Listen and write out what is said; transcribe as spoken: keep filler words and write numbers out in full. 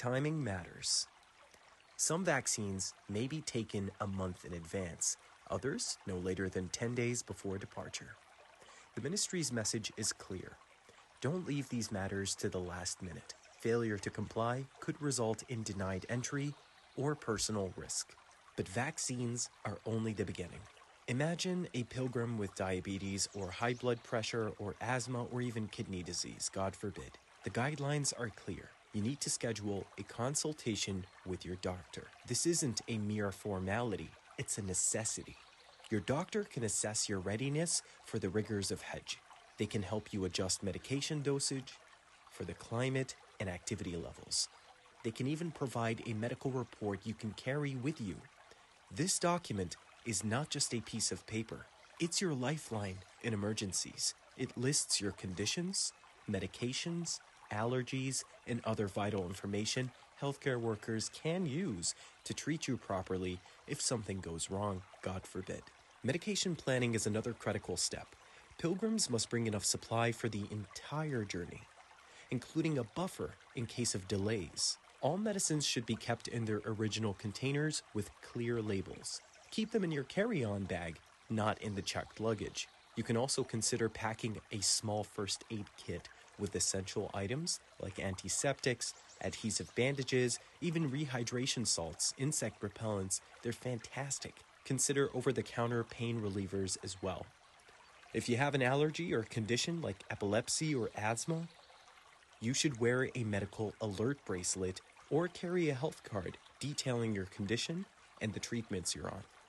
Timing matters. Some vaccines may be taken a month in advance, others no later than ten days before departure. The ministry's message is clear. Don't leave these matters to the last minute. Failure to comply could result in denied entry or personal risk. But vaccines are only the beginning. Imagine a pilgrim with diabetes or high blood pressure or asthma or even kidney disease, God forbid. The guidelines are clear. You need to schedule a consultation with your doctor. This isn't a mere formality, it's a necessity. Your doctor can assess your readiness for the rigors of Hajj. They can help you adjust medication dosage for the climate and activity levels. They can even provide a medical report you can carry with you. This document is not just a piece of paper. It's your lifeline in emergencies. It lists your conditions, medications, allergies, and other vital information healthcare workers can use to treat you properly if something goes wrong, God forbid. Medication planning is another critical step. Pilgrims must bring enough supply for the entire journey, including a buffer in case of delays. All medicines should be kept in their original containers with clear labels. Keep them in your carry-on bag, not in the checked luggage. You can also consider packing a small first aid kit with essential items like antiseptics, adhesive bandages, even rehydration salts, insect repellents. They're fantastic. Consider over-the-counter pain relievers as well. If you have an allergy or condition like epilepsy or asthma, you should wear a medical alert bracelet or carry a health card detailing your condition and the treatments you're on.